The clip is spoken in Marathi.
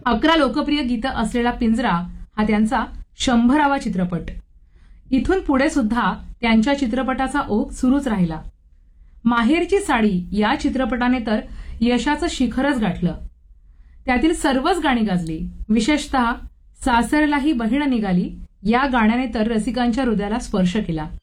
11 लोकप्रिय गीतं असलेला पिंजरा हा त्यांचा 100वा चित्रपट. इथून पुढे सुद्धा त्यांच्या चित्रपटाचा ओघ सुरूच राहिला. माहेरची साडी या चित्रपटाने तर यशाचं शिखरच गाठलं. त्यातील सर्वच गाणी गाजली. विशेषतः सासरलाही बहीण निघाली या गाण्याने तर रसिकांच्या हृदयाला स्पर्श केला.